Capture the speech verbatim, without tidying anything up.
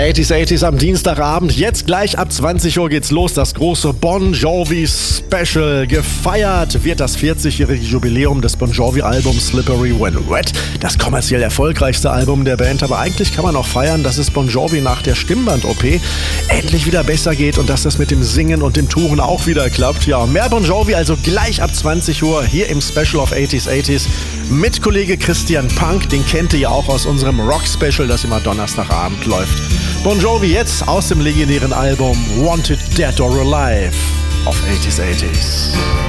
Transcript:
achtziger achtziger am Dienstagabend. Jetzt gleich ab zwanzig Uhr geht's los. Das große Bon Jovi Special. Gefeiert wird das vierzigjährige Jubiläum des Bon Jovi Albums Slippery When Wet. Das kommerziell erfolgreichste Album der Band. Aber eigentlich kann man auch feiern, dass es Bon Jovi nach der Stimmband-O P endlich wieder besser geht und dass das mit dem Singen und dem Touren auch wieder klappt. Ja, mehr Bon Jovi also gleich ab zwanzig Uhr hier im Special of achtziger achtziger mit Kollege Christian Punk. Den kennt ihr ja auch aus unserem Rock-Special, das immer Donnerstagabend läuft. Bon Jovi jetzt aus dem legendären Album Wanted Dead or Alive auf achtziger achtziger.